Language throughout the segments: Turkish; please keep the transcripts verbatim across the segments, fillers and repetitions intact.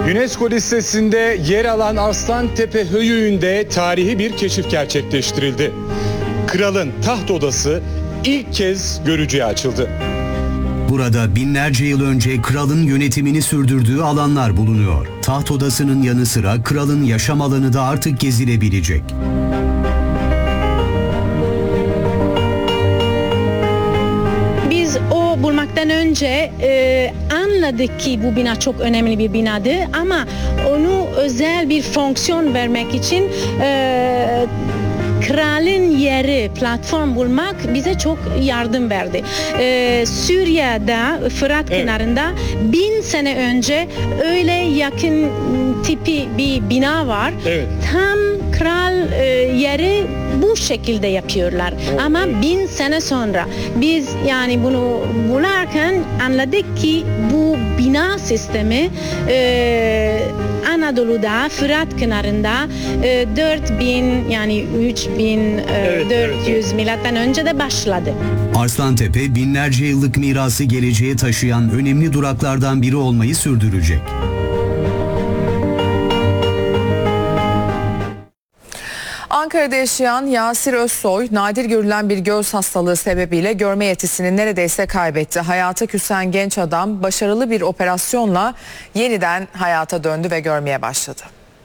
UNESCO listesinde yer alan Arslantepe Höyüğü'nde tarihi bir keşif gerçekleştirildi. Kralın taht odası ilk kez görücüye açıldı. Burada binlerce yıl önce kralın yönetimini sürdürdüğü alanlar bulunuyor. Taht odasının yanı sıra kralın yaşam alanı da artık gezilebilecek. Biz o bulmaktan önce e, anladık ki bu bina çok önemli bir binadı ama onu özel bir fonksiyon vermek için e, kralın yeri, platform bulmak bize çok yardım verdi. Ee, Suriye'de, Fırat evet. kenarında bin sene önce öyle yakın tipi bir bina var. Evet. Tam kral e, yeri bu şekilde yapıyorlar. Evet. Ama bin sene sonra biz yani bunu bularken anladık ki bu bina sistemi e, Anadolu'da, Fırat kenarında e, dört bin yani üç bin dört yüz evet, evet. milattan önce de başladı. Arslantepe binlerce yıllık mirası geleceğe taşıyan önemli duraklardan biri olmayı sürdürecek. Ankara'da yaşayan Yasir Özsoy, nadir görülen bir göz hastalığı sebebiyle görme yetisini neredeyse kaybetti. Hayata küsen genç adam başarılı bir operasyonla yeniden hayata döndü ve görmeye başladı.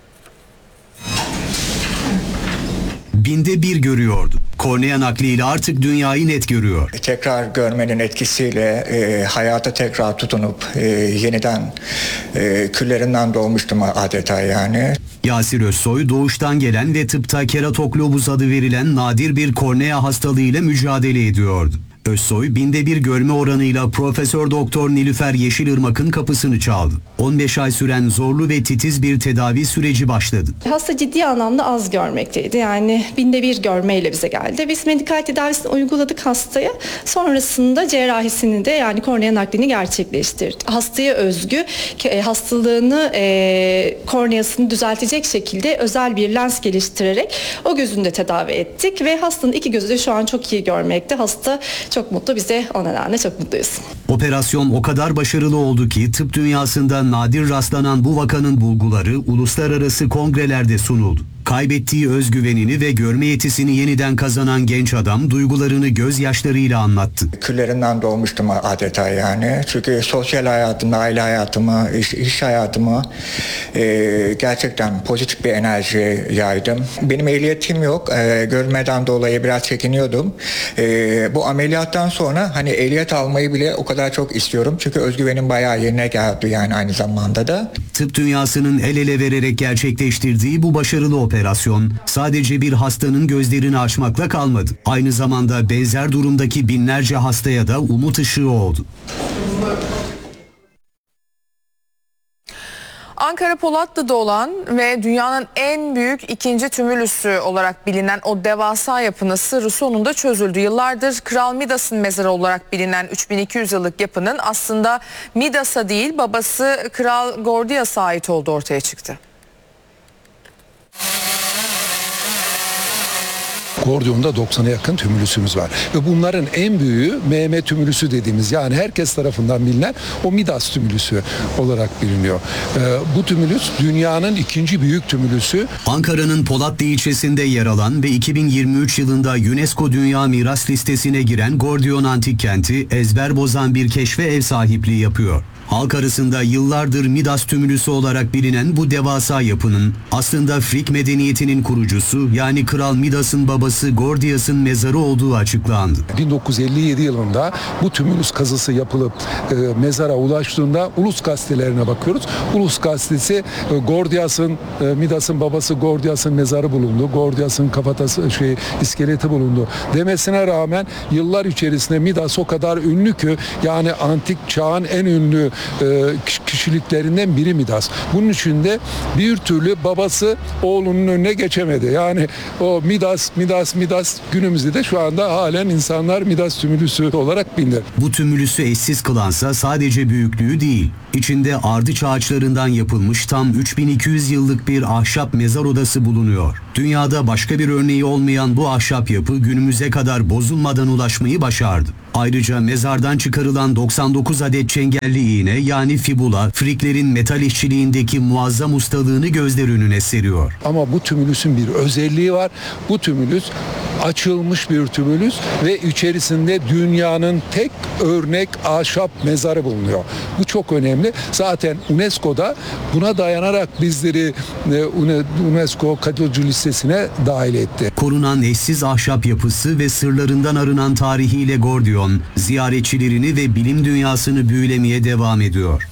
Binde bir görüyordu. Kornea nakliyle artık dünyayı net görüyor. Tekrar görmenin etkisiyle e, hayata tekrar tutunup e, yeniden e, küllerinden doğmuştum adeta yani. Yasir Özsoy doğuştan gelen ve tıpta keratoklobus adı verilen nadir bir kornea hastalığıyla mücadele ediyordu. Özsoy binde bir görme oranıyla Profesör Doktor Nilüfer Yeşilırmak'ın kapısını çaldı. on beş ay süren zorlu ve titiz bir tedavi süreci başladı. Hasta ciddi anlamda az görmekteydi. Yani binde bir görmeyle bize geldi. Biz medikal tedavisini uyguladık hastaya. Sonrasında cerrahisini de yani kornea naklini gerçekleştirdik. Hastaya özgü hastalığını, e, korneasını düzeltecek şekilde özel bir lens geliştirerek o gözünde tedavi ettik ve hastanın iki gözü de şu an çok iyi görmekte. Hasta çok mutlu, biz de o nedenle çok mutluyuz. Operasyon o kadar başarılı oldu ki tıp dünyasında nadir rastlanan bu vakanın bulguları uluslararası kongrelerde sunuldu. Kaybettiği özgüvenini ve görme yetisini yeniden kazanan genç adam duygularını gözyaşlarıyla anlattı. Küllerinden doğmuştum adeta yani. Çünkü sosyal hayatımı, aile hayatımı, iş, iş hayatımı e, gerçekten pozitif bir enerji yaydım. Benim ehliyetim yok. E, görmeden dolayı biraz çekiniyordum. E, bu ameliyattan sonra hani ehliyet almayı bile o kadar çok istiyorum. Çünkü özgüvenim bayağı yerine geldi yani aynı zamanda da. Tıp dünyasının el ele vererek gerçekleştirdiği bu başarılı operasyon sadece bir hastanın gözlerini açmakla kalmadı. Aynı zamanda benzer durumdaki binlerce hastaya da umut ışığı oldu. Ankara Polatlı'da olan ve dünyanın en büyük ikinci tümülüsü olarak bilinen o devasa yapının sırrı sonunda çözüldü. Yıllardır Kral Midas'ın mezarı olarak bilinen üç bin iki yüz yıllık yapının aslında Midas'a değil babası Kral Gordias'a ait olduğu ortaya çıktı. Gordion'da doksana yakın tümülüsümüz var. Ve bunların en büyüğü Mehmet tümülüsü dediğimiz yani herkes tarafından bilinen o Midas tümülüsü olarak biliniyor. Ee, bu tümülüs dünyanın ikinci büyük tümülüsü. Ankara'nın Polatlı ilçesinde yer alan ve iki bin yirmi üç yılında UNESCO Dünya Miras Listesi'ne giren Gordion Antik Kenti ezber bozan bir keşfe ev sahipliği yapıyor. Halk arasında yıllardır Midas tümülüsü olarak bilinen bu devasa yapının aslında Frig medeniyetinin kurucusu yani Kral Midas'ın babası Gordias'ın mezarı olduğu açıklandı. bin dokuz yüz elli yedi yılında bu tümülüs kazısı yapılıp e, mezara ulaştığında Ulus gazetelerine bakıyoruz. Ulus gazetesi e, Gordias'ın e, Midas'ın babası Gordias'ın mezarı bulundu. Gordias'ın kafatası şey iskeleti bulundu demesine rağmen yıllar içerisinde Midas o kadar ünlü ki yani antik çağın en ünlü kişiliklerinden biri Midas. Bunun için de bir türlü babası oğlunun önüne geçemedi. Yani o Midas, Midas, Midas günümüzde de şu anda halen insanlar Midas tümülüsü olarak bilinir. Bu tümülüsü eşsiz kılansa sadece büyüklüğü değil, içinde ardıç ağaçlarından yapılmış tam üç bin iki yüz yıllık bir ahşap mezar odası bulunuyor. Dünyada başka bir örneği olmayan bu ahşap yapı günümüze kadar bozulmadan ulaşmayı başardı. Ayrıca mezardan çıkarılan doksan dokuz adet çengelli iğne yani fibula, Friklerin metal işçiliğindeki muazzam ustalığını gözler önüne seriyor. Ama bu tümülüsün bir özelliği var. Bu tümülüs açılmış bir tümülüs ve içerisinde dünyanın tek örnek ahşap mezarı bulunuyor. Bu çok önemli. Zaten UNESCO'da buna dayanarak bizleri UNESCO Kataloji listesine dahil etti. Korunan eşsiz ahşap yapısı ve sırlarından arınan tarihiyle Gordiyon, ziyaretçilerini ve bilim dünyasını büyülemeye devam ediyor.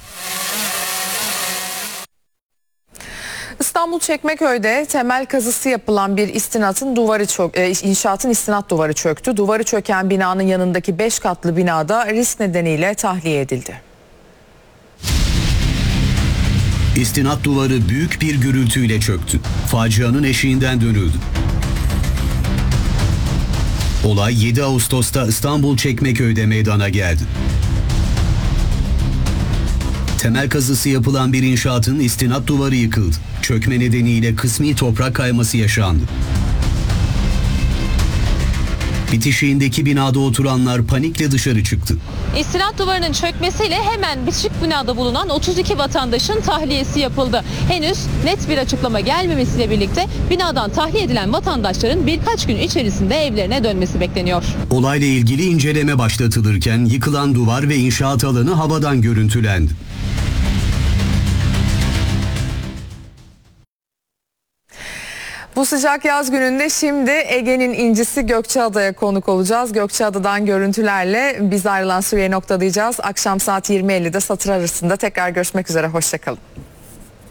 İstanbul Çekmeköy'de temel kazısı yapılan bir istinatın duvarı çök, e, inşaatın istinat duvarı çöktü. Duvarı çöken binanın yanındaki beş katlı binada risk nedeniyle tahliye edildi. İstinat duvarı büyük bir gürültüyle çöktü. Facianın eşiğinden dönüldü. Olay yedi Ağustos'ta İstanbul Çekmeköy'de meydana geldi. Temel kazısı yapılan bir inşaatın istinat duvarı yıkıldı. Çökme nedeniyle kısmi toprak kayması yaşandı. Bitişiğindeki binada oturanlar panikle dışarı çıktı. İstinat duvarının çökmesiyle hemen bitişik binada bulunan otuz iki vatandaşın tahliyesi yapıldı. Henüz net bir açıklama gelmemesiyle birlikte binadan tahliye edilen vatandaşların birkaç gün içerisinde evlerine dönmesi bekleniyor. Olayla ilgili inceleme başlatılırken yıkılan duvar ve inşaat alanı havadan görüntülendi. Bu sıcak yaz gününde şimdi Ege'nin incisi Gökçeada'ya konuk olacağız. Gökçeada'dan görüntülerle biz ayrılan süreye noktalayacağız. Akşam saat yirmi ellide satır arasında tekrar görüşmek üzere. Hoşçakalın.